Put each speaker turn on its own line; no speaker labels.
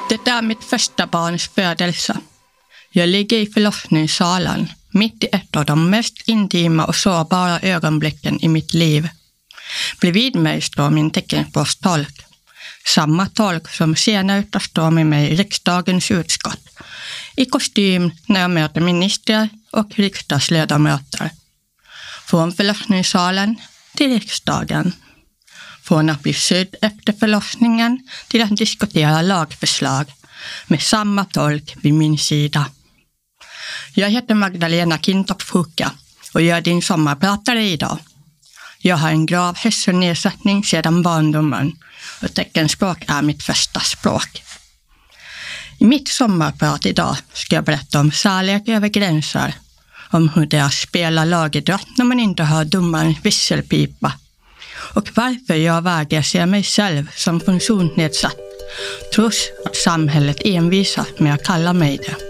Det är mitt första barns födelse. Jag ligger i förlossningssalen, mitt i ett av de mest intima och sårbara ögonblicken i mitt liv. Bredvid mig står min teckenspråkstolk. Samma tolk som senare tar stå med mig i riksdagens utskott. I kostym när jag möter ministrar och riksdagsledamöter. Från förlossningssalen till riksdagen. Från att bli sydd efter förlossningen till att diskutera lagförslag med samma tolk vid min sida. Jag heter Magdalena Kintorp-Fuka och jag är din sommarpratare idag. Jag har en grav hörselnedsättning sedan barndomen och teckenspråk är mitt första språk. I mitt sommarprat idag ska jag berätta om kärlek över gränser, om hur det är att spela lagidrott när man inte hör domarens visselpipa och varför jag vägrar se mig själv som funktionsnedsatt trots att samhället envisas med att kalla mig det.